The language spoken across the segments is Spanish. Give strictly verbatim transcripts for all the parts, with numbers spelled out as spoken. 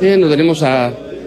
Sí, nos venimos a,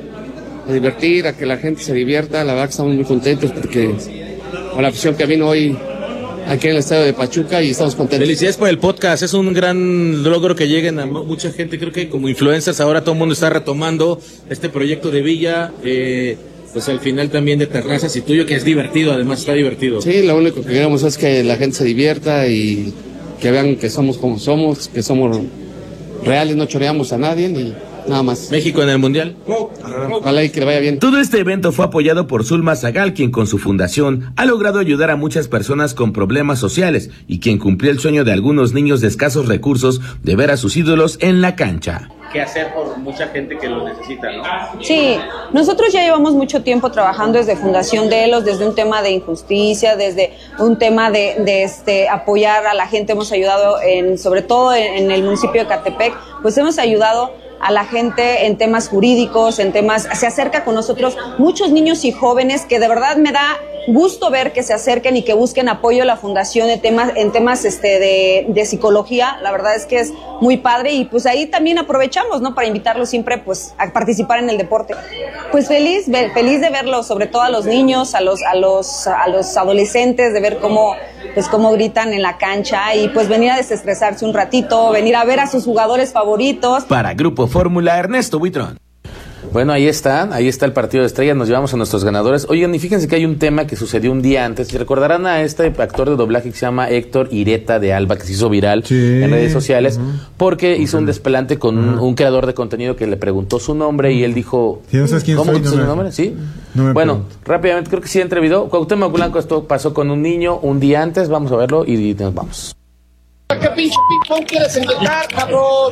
a divertir, a que la gente se divierta. La verdad que estamos muy contentos porque con la afición que vino hoy aquí en el estadio de Pachuca y estamos contentos. Felicidades por el podcast, es un gran logro que lleguen a mucha gente. Creo que como influencers ahora todo el mundo está retomando este proyecto de Villa, eh, pues al final también de Terrazas y tuyo, que es divertido, además está divertido. Sí, lo único que queremos es que la gente se divierta y que vean que somos como somos, que somos reales, no choreamos a nadie y nada más. México en el Mundial. Ojalá y que le vaya bien. Todo este evento fue apoyado por Zulma Zagal, quien con su fundación ha logrado ayudar a muchas personas con problemas sociales y quien cumplió el sueño de algunos niños de escasos recursos de ver a sus ídolos en la cancha. ¿Qué hacer por mucha gente que lo necesita, no? Sí, nosotros ya llevamos mucho tiempo trabajando desde Fundación Delos, desde un tema de injusticia, desde un tema de, de este, apoyar a la gente. Hemos ayudado, en, sobre todo en, en el municipio de Catepec, pues hemos ayudado a la gente en temas jurídicos, en temas, se acerca con nosotros muchos niños y jóvenes que de verdad me da gusto ver que se acerquen y que busquen apoyo a la fundación en temas, en temas este de, de psicología. La verdad es que es muy padre y pues ahí también aprovechamos, ¿no? Para invitarlos siempre pues a participar en el deporte. Pues feliz, feliz de verlos, sobre todo a los niños, a los, a los, a los adolescentes, de ver cómo, pues cómo gritan en la cancha y pues venir a desestresarse un ratito, venir a ver a sus jugadores favoritos. Para Grupo Fórmula, Ernesto Buitrón. Bueno, ahí está, ahí está el partido de estrellas, nos llevamos a nuestros ganadores. Oigan, y fíjense que hay un tema que sucedió un día antes. ¿Se recordarán a este actor de doblaje que se llama Héctor Ireta de Alba, que se hizo viral sí. en redes sociales? Uh-huh. Porque uh-huh. hizo un desplante con uh-huh. un, un creador de contenido que le preguntó su nombre y él dijo... ¿Sí, no sabes quién ¿Cómo soy? no su me... nombre? ¿Sí? No bueno, pregunto. rápidamente, creo que sí entre video. Cuauhtémoc Blanco, esto pasó con un niño un día antes, vamos a verlo y nos vamos. ¿Qué pinche ping pong quieres inventar, cabrón?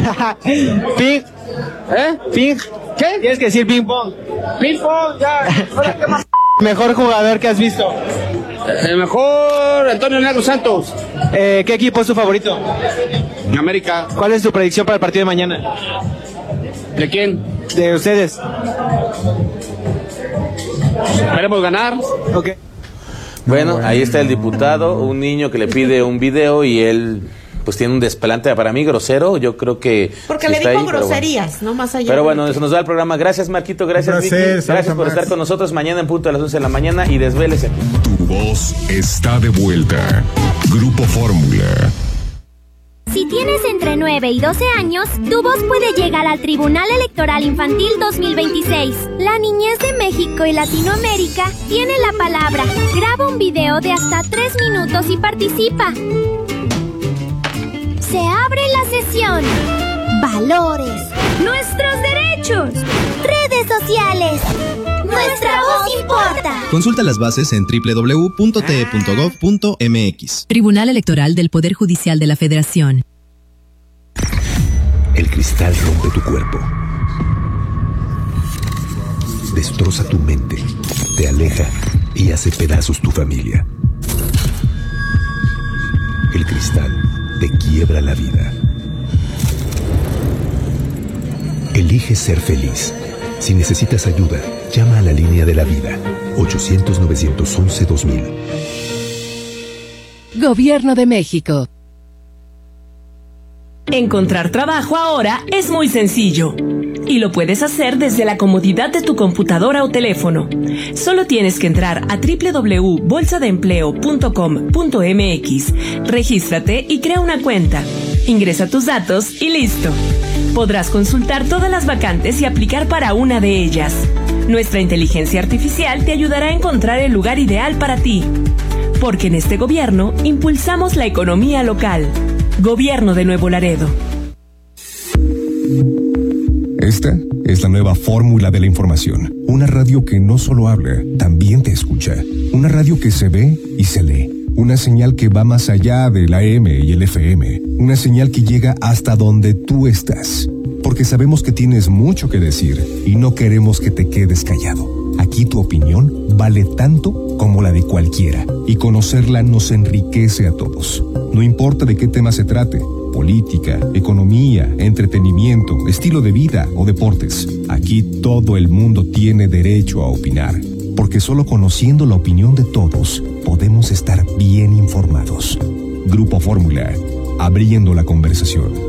Ping. ¿Eh? Ping. ¿Qué? Tienes que decir ping pong. Ping pong, ya. Ahora, ¿qué más? Mejor jugador que has visto. El mejor, Antonio Negro Santos. Eh, ¿Qué equipo es tu favorito? América. ¿Cuál es tu predicción para el partido de mañana? ¿De quién? De ustedes. Esperemos ganar. Ok. Bueno, bueno, ahí está el diputado, un niño que le pide un video y él pues tiene un desplante para mí grosero, yo creo que... Porque le dijo ahí, groserías, bueno. no más allá. Pero bueno, eso nos da el programa. Gracias, Marquito, gracias, Vicky. Gracias por estar con nosotros mañana en punto a las once de la mañana y desvélese aquí. Tu voz está de vuelta. Grupo Fórmula. Si tienes entre nueve y doce años, tu voz puede llegar al Tribunal Electoral Infantil dos mil veintiséis. La niñez de México y Latinoamérica tiene la palabra. Graba un video de hasta tres minutos y participa. Se abre la sesión. Valores. Nuestros derechos. Redes sociales. Nuestra voz importa. Consulta las bases en doble u doble u doble u punto t e punto gov punto m x. Tribunal Electoral del Poder Judicial de la Federación. El cristal rompe tu cuerpo. Destroza tu mente. Te aleja y hace pedazos tu familia. El cristal te quiebra la vida. Elige ser feliz. Si necesitas ayuda, llama a la línea de la vida, ochocientos, novecientos once, dos mil. Gobierno de México. Encontrar trabajo ahora es muy sencillo. Y lo puedes hacer desde la comodidad de tu computadora o teléfono. Solo tienes que entrar a doble u doble u doble u punto bolsa de empleo punto com punto m x, regístrate y crea una cuenta. Ingresa tus datos y listo. Podrás consultar todas las vacantes y aplicar para una de ellas. Nuestra inteligencia artificial te ayudará a encontrar el lugar ideal para ti. Porque en este gobierno impulsamos la economía local. Gobierno de Nuevo Laredo. Esta es la nueva fórmula de la información. Una radio que no solo habla, también te escucha. Una radio que se ve y se lee. Una señal que va más allá del A M y el F M. Una señal que llega hasta donde tú estás. Porque sabemos que tienes mucho que decir y no queremos que te quedes callado. Aquí tu opinión vale tanto como la de cualquiera. Y conocerla nos enriquece a todos. No importa de qué tema se trate. Política, economía, entretenimiento, estilo de vida o deportes. Aquí todo el mundo tiene derecho a opinar. Porque solo conociendo la opinión de todos podemos estar bien informados. Grupo Fórmula, abriendo la conversación.